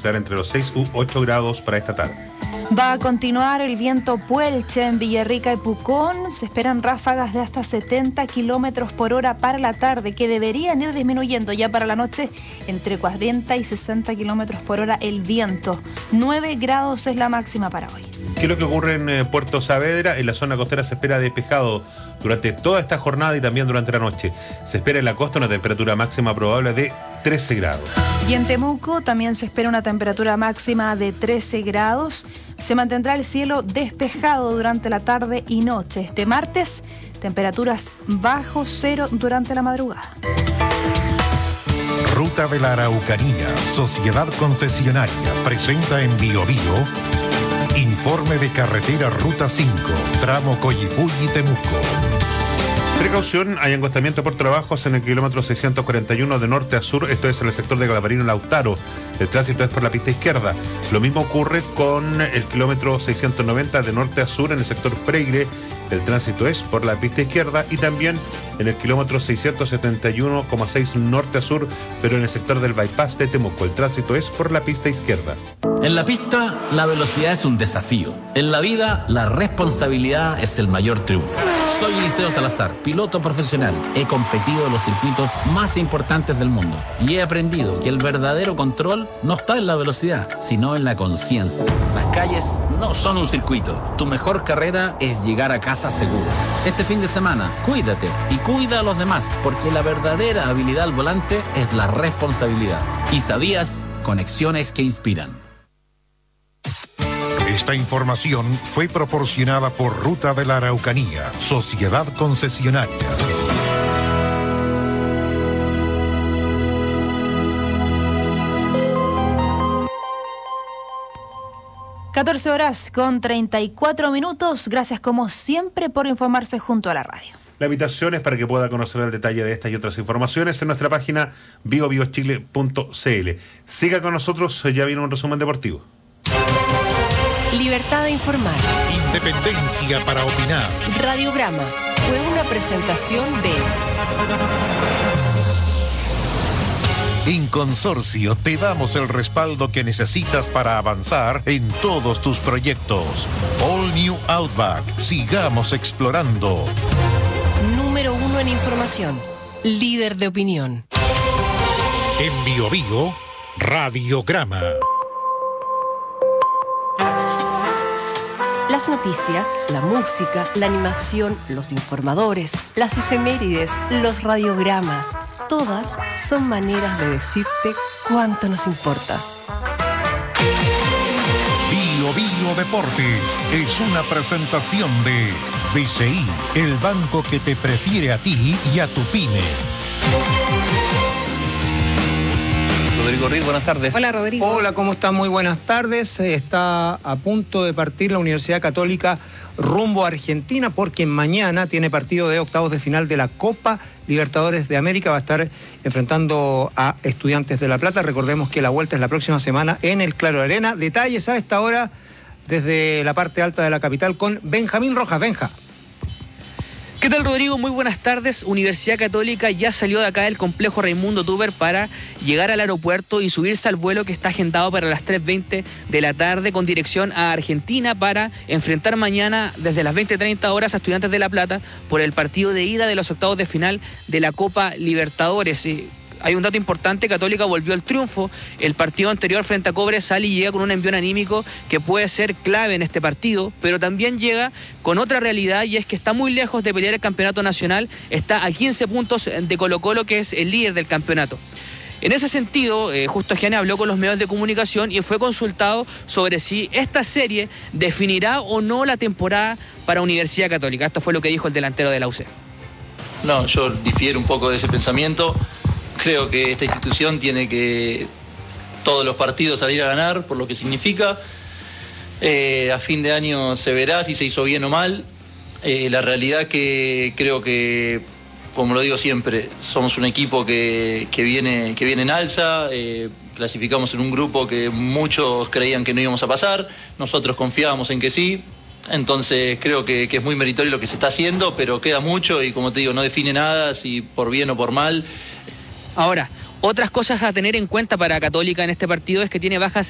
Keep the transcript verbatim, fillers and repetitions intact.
oscilar entre los seis u ocho grados para esta tarde. Va a continuar el viento Puelche en Villarrica y Pucón. Se esperan ráfagas de hasta setenta kilómetros por hora para la tarde, que deberían ir disminuyendo ya para la noche entre cuarenta y sesenta kilómetros por hora el viento. nueve grados es la máxima para hoy. ¿Qué es lo que ocurre en eh, Puerto Saavedra? En la zona costera se espera despejado durante toda esta jornada y también durante la noche. Se espera en la costa una temperatura máxima probable de trece grados. Y en Temuco también se espera una temperatura máxima de trece grados. Se mantendrá el cielo despejado durante la tarde y noche. Este martes, temperaturas bajo cero durante la madrugada. Ruta de la Araucanía, Sociedad Concesionaria, presenta en Bio Bio informe de carretera Ruta cinco, tramo Coyipulli-Temuco. Precaución, hay angostamiento por trabajos en el kilómetro seiscientos cuarenta y uno de norte a sur, esto es en el sector de Galvarino-Lautaro. El tránsito es por la pista izquierda. Lo mismo ocurre con el kilómetro seiscientos noventa de norte a sur en el sector Freire. El tránsito es por la pista izquierda y también en el kilómetro seiscientos setenta y uno coma seis norte a sur, pero en el sector del bypass de Temuco. El tránsito es por la pista izquierda. En la pista, la velocidad es un desafío. En la vida, la responsabilidad es el mayor triunfo. Soy Eliseo Salazar, piloto profesional. He competido en los circuitos más importantes del mundo y he aprendido que el verdadero control no está en la velocidad, sino en la conciencia. Las calles no son un circuito. Tu mejor carrera es llegar a casa seguro. Este fin de semana, cuídate y cuida a los demás, porque la verdadera habilidad al volante es la responsabilidad. ¿Y sabías? Conexiones que inspiran. Esta información fue proporcionada por Ruta de la Araucanía, Sociedad Concesionaria. catorce horas con treinta y cuatro minutos. Gracias como siempre por informarse junto a la radio. La invitación es para que pueda conocer el detalle de estas y otras informaciones en nuestra página bio bio chile punto c l. Siga con nosotros, ya viene un resumen deportivo. Libertad de informar. Independencia para opinar. Radiograma fue una presentación de... En Consorcio te damos el respaldo que necesitas para avanzar en todos tus proyectos. All New Outback. Sigamos explorando. Número uno en información. Líder de opinión. En Bio Bio, Radiograma. Las noticias, la música, la animación, los informadores, las efemérides, los radiogramas, todas son maneras de decirte cuánto nos importas. Bio Bio Deportes es una presentación de B C I, el banco que te prefiere a ti y a tu pyme. Rodrigo Riz, buenas tardes. Hola, Rodrigo. Hola, ¿cómo están? Muy buenas tardes. Está a punto de partir la Universidad Católica rumbo a Argentina porque mañana tiene partido de octavos de final de la Copa Libertadores de América. Va a estar enfrentando a Estudiantes de La Plata. Recordemos que la vuelta es la próxima semana en el Claro Arena. Detalles a esta hora desde la parte alta de la capital con Benjamín Rojas. Benja. ¿Qué tal, Rodrigo? Muy buenas tardes. Universidad Católica ya salió de acá del complejo Raimundo Tuber para llegar al aeropuerto y subirse al vuelo que está agendado para las tres veinte de la tarde con dirección a Argentina para enfrentar mañana desde las veinte treinta horas a Estudiantes de La Plata por el partido de ida de los octavos de final de la Copa Libertadores. Hay un dato importante, Católica volvió al triunfo. El partido anterior frente a Cobresal y llega con un envión anímico que puede ser clave en este partido, pero también llega con otra realidad y es que está muy lejos de pelear el campeonato nacional, está a quince puntos de Colo-Colo, que es el líder del campeonato. En ese sentido, eh, Justo Gianni habló con los medios de comunicación y fue consultado sobre si esta serie definirá o no la temporada para Universidad Católica. Esto fue lo que dijo el delantero de la U C. No, yo difiero un poco de ese pensamiento. Creo que esta institución tiene que todos los partidos salir a ganar por lo que significa. Eh, a fin de año se verá si se hizo bien o mal. Eh, la realidad que creo que, como lo digo siempre, somos un equipo que, que, viene, que viene en alza. Eh, clasificamos en un grupo que muchos creían que no íbamos a pasar. Nosotros confiábamos en que sí. Entonces creo que, que es muy meritorio lo que se está haciendo, pero queda mucho y, como te digo, no define nada si por bien o por mal. Ahora, otras cosas a tener en cuenta para Católica en este partido es que tiene bajas